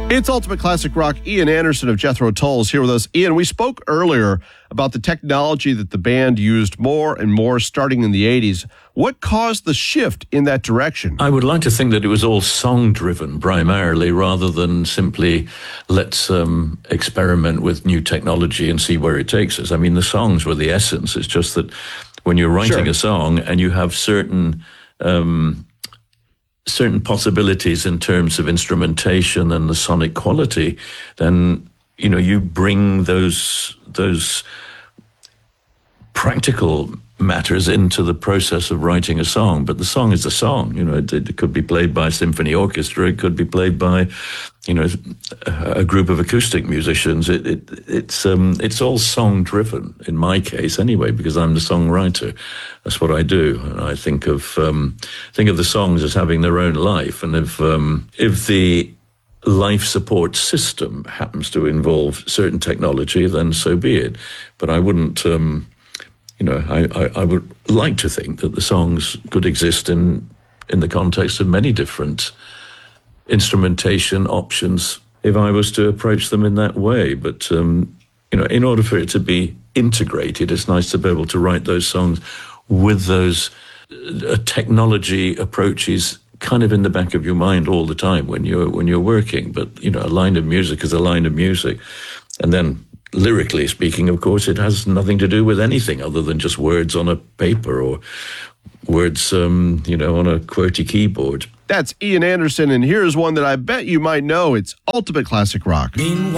It's Ultimate Classic Rock. Ian Anderson of Jethro Tull is here with us. Ian, we spoke earlier about the technology that the band used more and more starting in the 80s. What caused the shift in that direction? I would like to think that it was all song-driven primarily, rather than simply let's experiment with new technology and see where it takes us. I mean, the songs were the essence. It's just that when you're writing a song and you have certain possibilities in terms of instrumentation and the sonic quality, then, you know, you bring those practical matters into the process of writing a song. But the song is a song. You know, it could be played by a symphony orchestra. It could be played by, you know, a group of acoustic musicians. It's all song driven in my case anyway, because I'm the songwriter. That's what I do. And I think of the songs as having their own life. And if the life support system happens to involve certain technology, then so be it. But I wouldn't. I would like to think that the songs could exist in the context of many different instrumentation options if I was to approach them in that way. But, in order for it to be integrated, it's nice to be able to write those songs with those technology approaches kind of in the back of your mind all the time when you're working. But, you know, a line of music is a line of music. And then lyrically speaking, of course, it has nothing to do with anything other than just words on a paper or words, on a QWERTY keyboard. That's Ian Anderson, and here's one that I bet you might know. It's Ultimate Classic Rock.